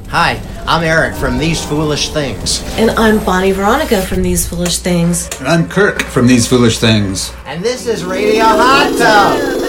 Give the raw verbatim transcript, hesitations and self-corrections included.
Hi, I'm Eric from These Foolish Things. And I'm Bonnie Veronica from These Foolish Things. And I'm Kirk from These Foolish Things. And this is Radio Hot Tub.